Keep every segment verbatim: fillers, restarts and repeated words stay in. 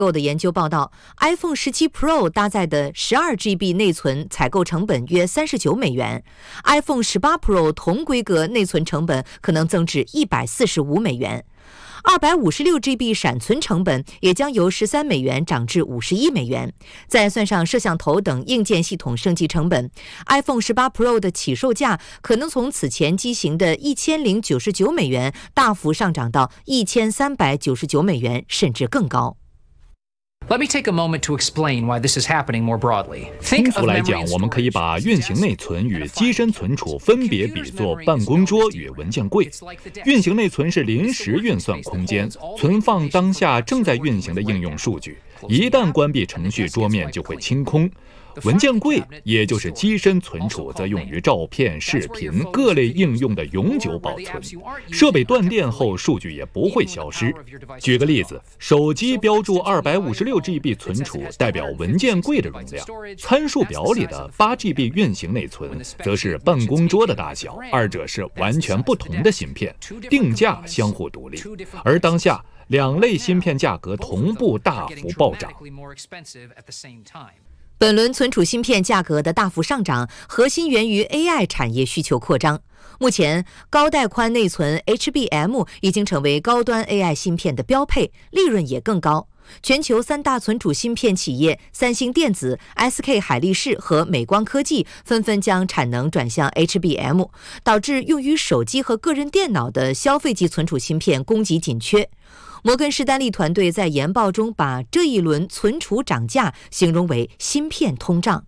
购的研究报道 ，iPhone 十七 Pro 搭载的 十二 G B 内存采购成本约三十九美元 ，iPhone 十八 Pro 同规格内存成本可能增至一百四十五美元。二百五十六 G B 闪存成本也将由十三美元涨至五十一美元。再算上摄像头等硬件系统升级成本 ，iPhone 十八 Pro 的起售价可能从此前机型的一千零九十九美元大幅上涨到一千三百九十九美元，甚至更高。 Let me take a moment to explain why this is happening more broadly. 通俗来讲，我们可以把运行内存与机身存储分别比作办公桌与文件柜。运行内存是临时运算空间，存放当下正在运行的应用数据，一旦关闭程序，桌面就会清空。文件柜，也就是机身存储，则用于照片、视频各类应用的永久保存。设备断电后，数据也不会消失。举个例子，手机标注 二百五十六 G B 存储，代表文件柜的容量；参数表里的 八 G B 运行内存，则是办公桌的大小。二者是完全不同的芯片，定价相互独立。而当下，两类芯片价格同步大幅暴涨。 本轮存储芯片价格的大幅上涨，核心源于 A I 产业需求扩张。目前，高带宽内存 H B M 已经成为高端 A I 芯片的标配，利润也更高。全球三大存储芯片企业三星电子、S K 海力士和美光科技纷纷将产能转向 H B M， 导致用于手机和个人电脑的消费级存储芯片供给紧缺。摩根士丹利团队在研报中把这一轮存储涨价形容为芯片通胀。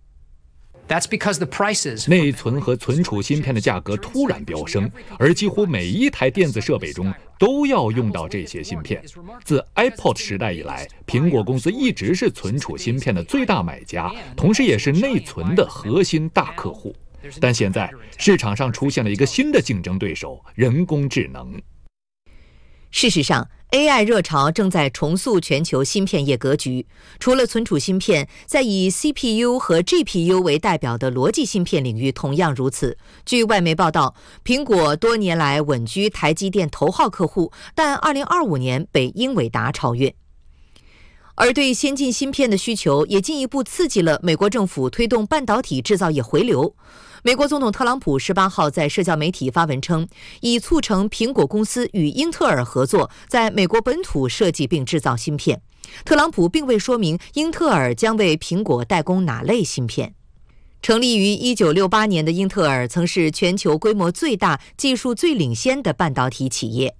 内存和存储芯片的价格突然飙升，而几乎每一台电子设备中都要用到这些芯片。自 iPod 时代以来，苹果公司一直是存储芯片的最大买家，同时也是内存的核心大客户。但现在市场上出现了一个新的竞争对手——人工智能。 事实上 A I 热潮正在重塑全球芯片业格局。除了存储芯片，在以 C P U 和 G P U 为代表的逻辑芯片领域同样如此。据外媒报道，苹果多年来稳居台积电头号客户，但二零二五年被英伟达超越。而对先进芯片的需求也进一步刺激了美国政府推动半导体制造业回流。美国总统特朗普十八号在社交媒体发文称，以促成苹果公司与英特尔合作，在美国本土设计并制造芯片。特朗普并未说明英特尔将为苹果代工哪类芯片。成立于一九六八年的英特尔曾是全球规模最大、技术最领先的半导体企业。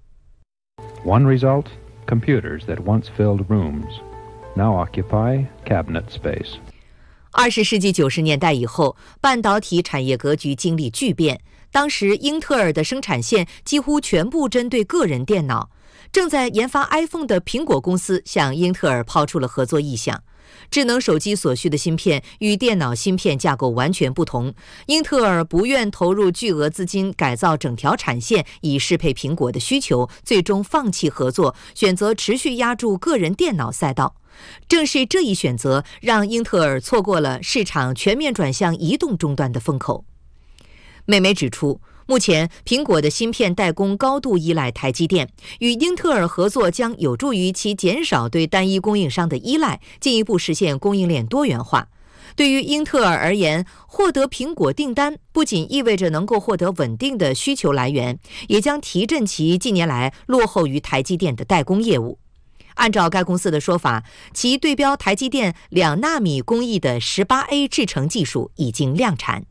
One result, computers that once filled rooms now occupy cabinet space. 二十世纪九十年代以后，半导体产业格局经历巨变。当时，英特尔的生产线几乎全部针对个人电脑。正在研发 iPhone 的苹果公司向英特尔抛出了合作意向。智能手机所需的芯片与电脑芯片架构完全不同，英特尔不愿投入巨额资金改造整条产线以适配苹果的需求，最终放弃合作，选择持续压住个人电脑赛道。正是这一选择，让英特尔错过了市场全面转向移动终端的风口。美媒指出，目前苹果的芯片代工高度依赖台积电，与英特尔合作将有助于其减少对单一供应商的依赖，进一步实现供应链多元化。对于英特尔而言，获得苹果订单不仅意味着能够获得稳定的需求来源，也将提振其近年来落后于台积电的代工业务。按照该公司的说法，其对标台积电两纳米工艺的 十八 A 制程技术已经量产。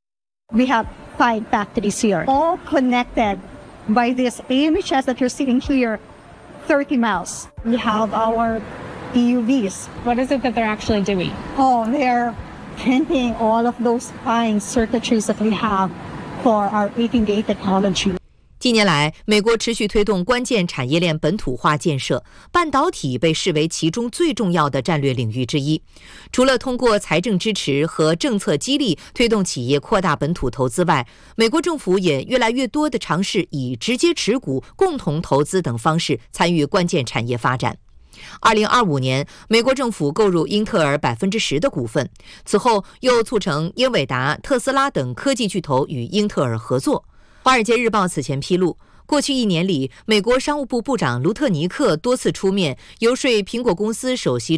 We have five factories here, all connected by this A M H S that you're seeing here, thirty miles. We have our E U Vs. What is it that they're actually doing? Oh, they're printing all of those fine circuitries that we have for our eighteen gate technology. 近年来，美国持续推动关键产业链本土化建设，半导体被视为其中最重要的战略领域之一。除了通过财政支持和政策激励推动企业扩大本土投资外，美国政府也越来越多地尝试以直接持股、共同投资等方式参与关键产业发展。二零二五年，美国政府购入英特尔百分之十的股份，此后又促成英伟达、特斯拉等科技巨头与英特尔合作。《华尔街日报》此前披露，过去一年里，美国商务部部长卢特尼克多次出面游说苹果公司首席